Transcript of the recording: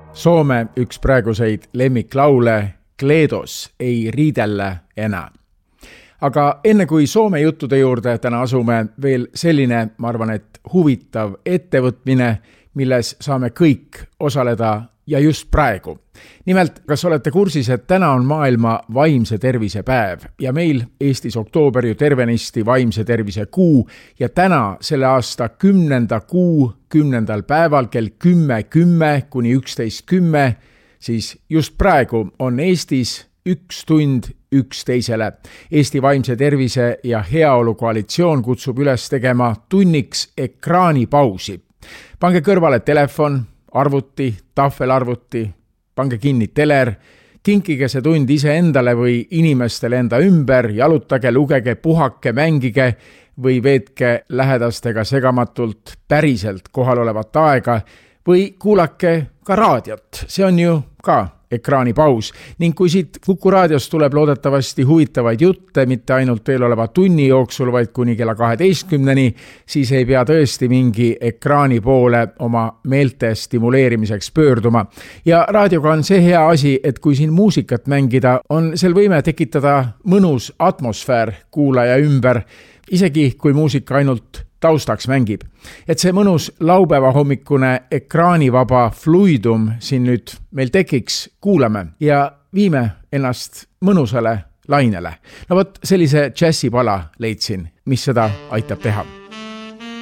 Soome üks praeguseid lemmiklaule Kleedos ei riidelle enää. Aga enne kui Soome juttude juurde täna asume, veel selline, ma arvan, et huvitav ettevõtmine, milles saame kõik osaleda ja just praegu. Nimelt, kas olete kursis, et täna on maailma vaimse tervise päev ja meil Eestis oktoober ju tervenisti vaimse tervise kuu ja täna selle aasta 10. kuu 10. päeval kell 10:10 kuni 11:10, siis just praegu on Eestis 1 tund üksteisele. Eesti vaimse tervise ja heaolu koalitsioon kutsub üles tegema tunniks ekraanipausi. Pange kõrvale telefon, arvuti, tahvelarvuti, pange kinni teler, kinkige see tund iseendale või inimestele enda ümber, jalutage, lugege, puhake, mängige või veetke lähedastega segamatult päriselt kohal olevat aega või kuulake ka raadiot. See on ju ka ekraanipaus ning kui siit Kuku raadiost tuleb loodetavasti huvitavaid jutte, mitte ainult eeloleva tunni jooksul, vaid kuni kella 12-ni, siis ei pea tõesti mingi ekraani poole oma meelte stimuleerimiseks pöörduma. Ja raadioga on see hea asi, et kui siin muusikat mängida, on sel võime tekitada mõnus atmosfäär kuulaja ümber, isegi kui muusika ainult taustaks mängib. Et see mõnus laupäeva hommikune ekraanivaba fluidum siin nüüd meil tekiks, kuulame ja viime ennast mõnusale lainele. No vot, sellise džässipala leidsin, mis seda aitab teha.